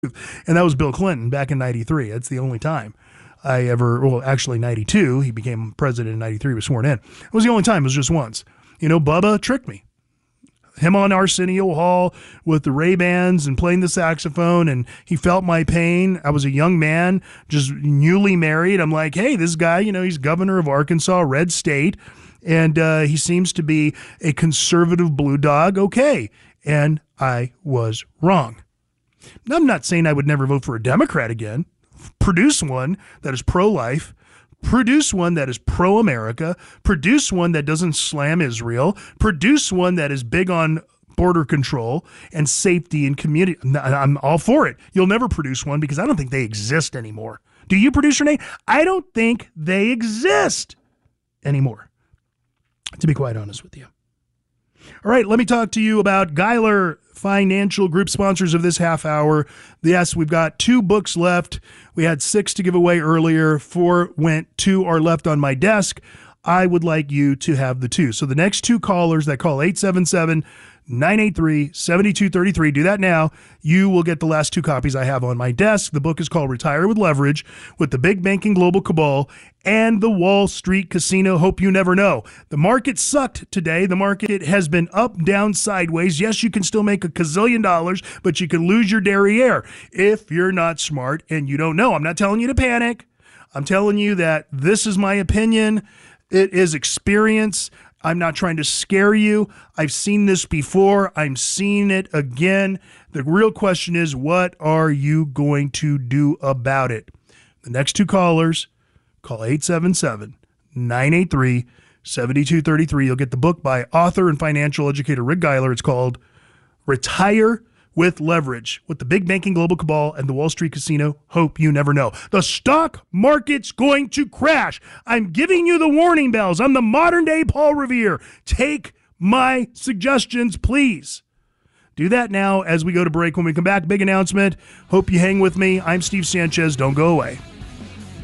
And that was Bill Clinton back in 93. That's the only time I ever, well, actually 92. He became president in 93, was sworn in. It was the only time. It was just once. Bubba tricked me. Him on Arsenio Hall with the Ray-Bans and playing the saxophone, and he felt my pain. I was a young man, just newly married. I'm like, hey, this guy, he's governor of Arkansas, red state, and he seems to be a conservative blue dog. Okay. And I was wrong. Now, I'm not saying I would never vote for a Democrat again. Produce one that is pro-life. Produce one that is pro-America. Produce one that doesn't slam Israel. Produce one that is big on border control and safety and community. I'm all for it. You'll never produce one because I don't think they exist anymore. Do you, Producer Nate? I don't think they exist anymore, to be quite honest with you. All right, let me talk to you about Geiler Financial Group, sponsors of this half hour. Yes, we've got 2 books left. We had 6 to give away earlier. 4 went, 2 are left on my desk. I would like you to have the 2. So the next 2 callers that call 877-983-7233, do that now. You will get the last 2 copies I have on my desk. The book is called Retire with Leverage, with the Big Banking Global Cabal and the Wall Street Casino. Hope you never know. The market sucked today. The market has been up, down, sideways. Yes, you can still make $1 gazillion, but you can lose your derriere if you're not smart and you don't know. I'm not telling you to panic. I'm telling you that this is my opinion. It is experience. I'm not trying to scare you. I've seen this before. I'm seeing it again. The real question is, what are you going to do about it? The next 2 callers, call 877-983-7233. You'll get the book by author and financial educator Rick Geiler. It's called Retire with Leverage, with the Big Banking Global Cabal and the Wall Street Casino. Hope you never know. The stock market's going to crash. I'm giving you the warning bells. I'm the modern day Paul Revere. Take my suggestions, please. Do that now as we go to break. When we come back, big announcement. Hope you hang with me. I'm Steve Sanchez. Don't go away.